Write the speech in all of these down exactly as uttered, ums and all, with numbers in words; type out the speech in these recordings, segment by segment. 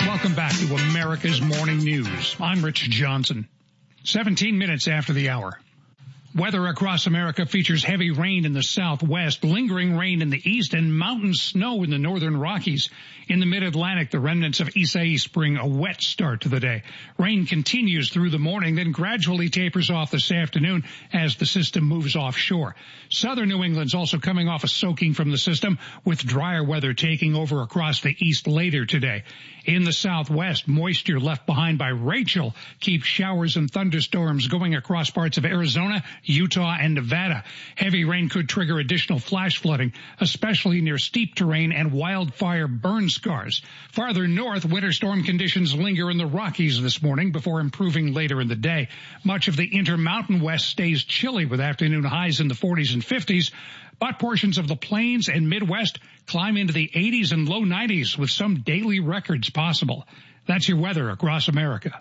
Welcome back to America's Morning News. I'm Rich Johnson. seventeen minutes after the hour. Weather across America features heavy rain in the southwest, lingering rain in the east, and mountain snow in the northern Rockies. In the mid-Atlantic, the remnants of Isaias bring a wet start to the day. Rain continues through the morning, then gradually tapers off this afternoon as the system moves offshore. Southern New England's also coming off a soaking from the system, with drier weather taking over across the east later today. In the southwest, moisture left behind by Rachel keeps showers and thunderstorms going across parts of Arizona, Utah, and Nevada. Heavy rain could trigger additional flash flooding, especially near steep terrain and wildfire burn scars. Farther north, winter storm conditions linger in the Rockies this morning before improving later in the day. Much of the Intermountain West stays chilly with afternoon highs in the forties and fifties, but portions of the plains and Midwest climb into the eighties and low nineties with some daily records possible. That's your weather across America.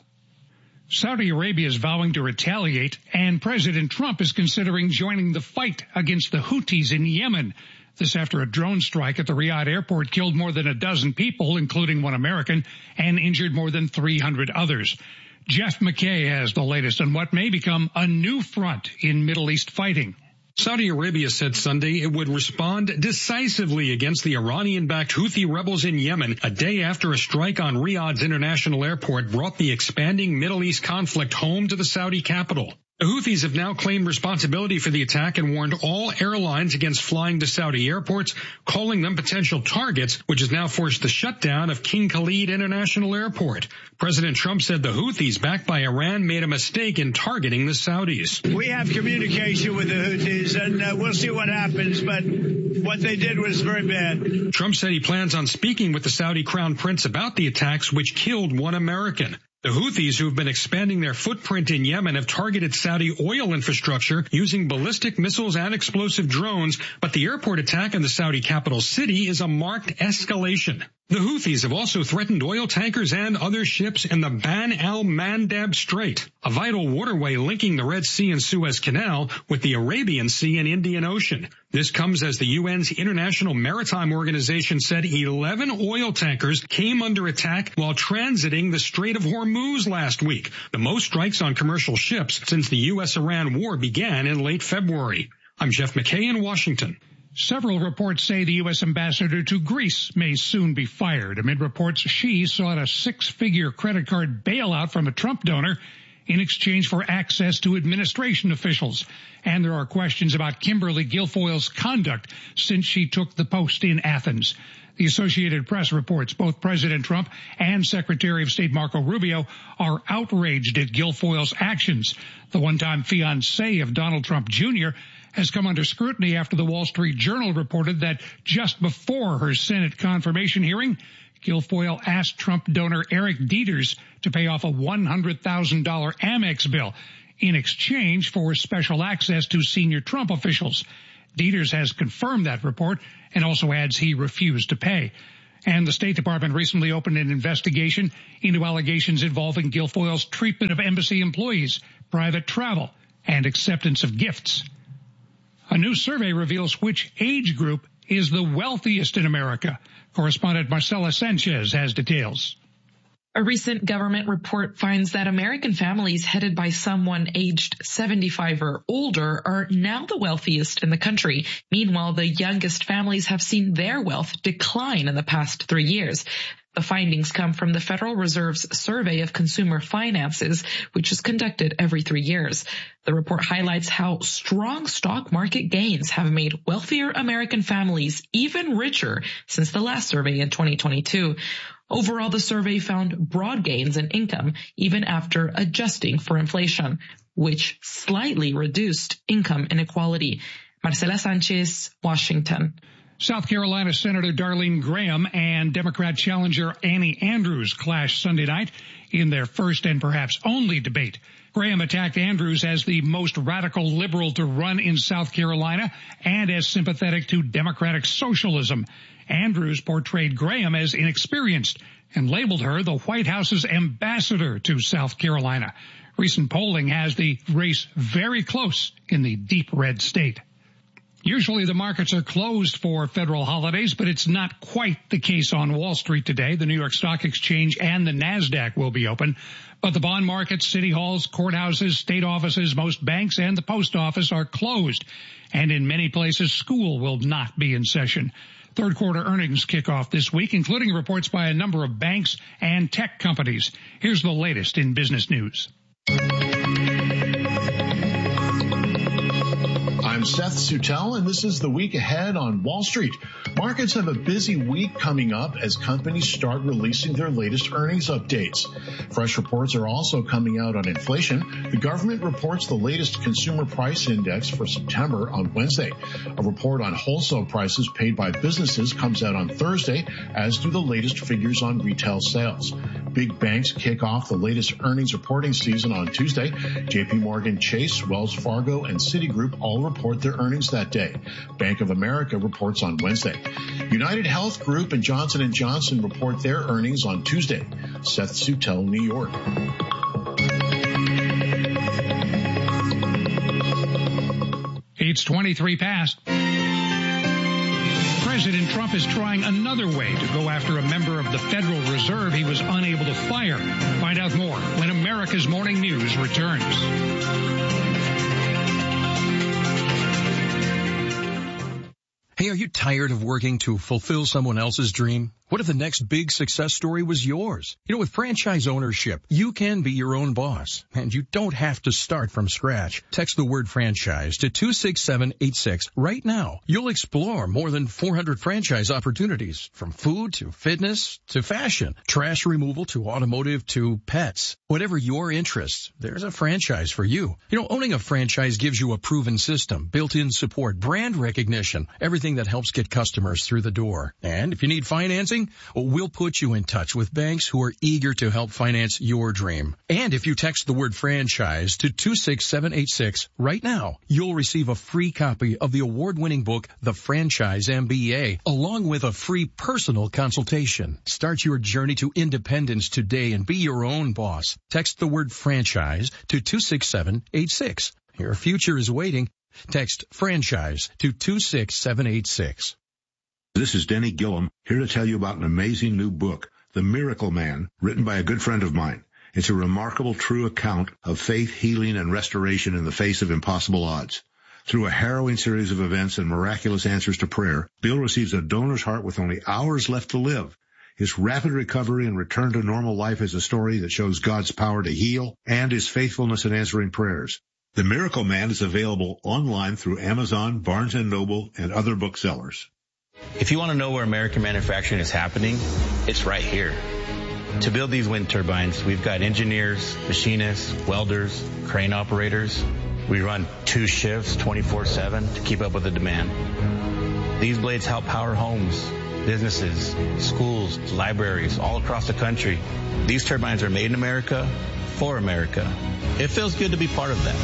Saudi Arabia is vowing to retaliate, and President Trump is considering joining the fight against the Houthis in Yemen. This after a drone strike at the Riyadh airport killed more than a dozen people, including one American, and injured more than three hundred others. Jeff McKay has the latest on what may become a new front in Middle East fighting. Saudi Arabia said Sunday it would respond decisively against the Iranian-backed Houthi rebels in Yemen a day after a strike on Riyadh's international airport brought the expanding Middle East conflict home to the Saudi capital. The Houthis have now claimed responsibility for the attack and warned all airlines against flying to Saudi airports, calling them potential targets, which has now forced the shutdown of King Khalid International Airport. President Trump said the Houthis, backed by Iran, made a mistake in targeting the Saudis. We have communication with the Houthis, and uh, we'll see what happens, but what they did was very bad. Trump said he plans on speaking with the Saudi Crown Prince about the attacks, which killed one American. The Houthis, who have been expanding their footprint in Yemen, have targeted Saudi oil infrastructure using ballistic missiles and explosive drones, but the airport attack in the Saudi capital city is a marked escalation. The Houthis have also threatened oil tankers and other ships in the Ban al-Mandab Strait, a vital waterway linking the Red Sea and Suez Canal with the Arabian Sea and Indian Ocean. This comes as the U N's International Maritime Organization said eleven oil tankers came under attack while transiting the Strait of Hormuz last week, the most strikes on commercial ships since the U S Iran war began in late February. I'm Jeff McKay in Washington. Several reports say the U S ambassador to Greece may soon be fired. Amid reports she sought a six-figure credit card bailout from a Trump donor in exchange for access to administration officials. And there are questions about Kimberly Guilfoyle's conduct since she took the post in Athens. The Associated Press reports both President Trump and Secretary of State Marco Rubio are outraged at Guilfoyle's actions. The one-time fiancé of Donald Trump Junior has come under scrutiny after the Wall Street Journal reported that just before her Senate confirmation hearing, Guilfoyle asked Trump donor Eric Dieters to pay off a one hundred thousand dollars Amex bill in exchange for special access to senior Trump officials. Dieters has confirmed that report and also adds he refused to pay. And the State Department recently opened an investigation into allegations involving Guilfoyle's treatment of embassy employees, private travel, and acceptance of gifts. A new survey reveals which age group is the wealthiest in America. Correspondent Marcela Sanchez has details. A recent government report finds that American families headed by someone aged seventy-five or older are now the wealthiest in the country. Meanwhile, the youngest families have seen their wealth decline in the past three years. The findings come from the Federal Reserve's Survey of Consumer Finances, which is conducted every three years. The report highlights how strong stock market gains have made wealthier American families even richer since the last survey in twenty twenty-two. Overall, the survey found broad gains in income even after adjusting for inflation, which slightly reduced income inequality. Marcela Sanchez, Washington. South Carolina Senator Darlene Graham and Democrat challenger Annie Andrews clashed Sunday night in their first and perhaps only debate. Graham attacked Andrews as the most radical liberal to run in South Carolina and as sympathetic to democratic socialism. Andrews portrayed Graham as inexperienced and labeled her the White House's ambassador to South Carolina. Recent polling has the race very close in the deep red state. Usually the markets are closed for federal holidays, but it's not quite the case on Wall Street today. The New York Stock Exchange and the NASDAQ will be open, but the bond markets, city halls, courthouses, state offices, most banks, and the post office are closed. And in many places, school will not be in session. Third quarter earnings kick off this week, including reports by a number of banks and tech companies. Here's the latest in business news. I'm Seth Sutel, and this is the week ahead on Wall Street. Markets have a busy week coming up as companies start releasing their latest earnings updates. Fresh reports are also coming out on inflation. The government reports the latest consumer price index for September on Wednesday. A report on wholesale prices paid by businesses comes out on Thursday, as do the latest figures on retail sales. Big banks kick off the latest earnings reporting season on Tuesday. J P Morgan Chase, Wells Fargo, and Citigroup all report their earnings that day. Bank of America reports on Wednesday. United Health Group and Johnson and Johnson report their earnings on Tuesday. Seth Sutel, New York. It's twenty-three past. President Trump is trying another way to go after a member of the Federal Reserve he was unable to fire. Find out more when America's Morning News returns. Hey, are you tired of working to fulfill someone else's dream? What if the next big success story was yours? You know, with franchise ownership, you can be your own boss, and you don't have to start from scratch. Text the word franchise to two six seven eight six right now. You'll explore more than four hundred franchise opportunities, from food to fitness to fashion, trash removal to automotive to pets. Whatever your interests, there's a franchise for you. You know, owning a franchise gives you a proven system, built-in support, brand recognition, everything that helps get customers through the door. And if you need financing, we'll put you in touch with banks who are eager to help finance your dream. And if you text the word franchise to two six seven eight six right now, you'll receive a free copy of the award-winning book, The Franchise M B A, along with a free personal consultation. Start your journey to independence today and be your own boss. Text the word franchise to two six seven eight six. Your future is waiting. Text franchise to two six seven eight six. This is Denny Gillum, here to tell you about an amazing new book, The Miracle Man, written by a good friend of mine. It's a remarkable, true account of faith, healing, and restoration in the face of impossible odds. Through a harrowing series of events and miraculous answers to prayer, Bill receives a donor's heart with only hours left to live. His rapid recovery and return to normal life is a story that shows God's power to heal and His faithfulness in answering prayers. The Miracle Man is available online through Amazon, Barnes and Noble, and other booksellers. If you want to know where American manufacturing is happening, it's right here. To build these wind turbines, we've got engineers, machinists, welders, crane operators. We run two shifts twenty-four seven to keep up with the demand. These blades help power homes, businesses, schools, libraries all across the country. These turbines are made in America, for America. It feels good to be part of that.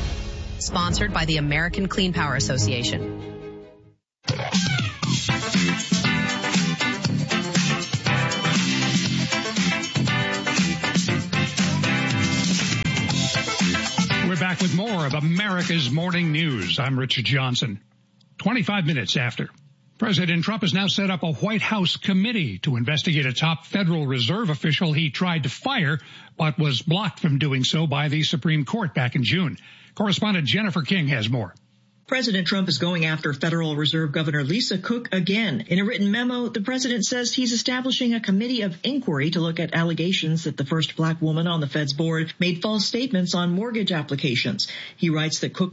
Sponsored by the American Clean Power Association. We're back with more of America's Morning News. I'm Richard Johnson. twenty-five minutes after. President Trump has now set up a White House committee to investigate a top Federal Reserve official he tried to fire, but was blocked from doing so by the Supreme Court back in June. Correspondent Jennifer King has more. President Trump is going after Federal Reserve Governor Lisa Cook again. In a written memo, the president says he's establishing a committee of inquiry to look at allegations that the first black woman on the Fed's board made false statements on mortgage applications. He writes that Cook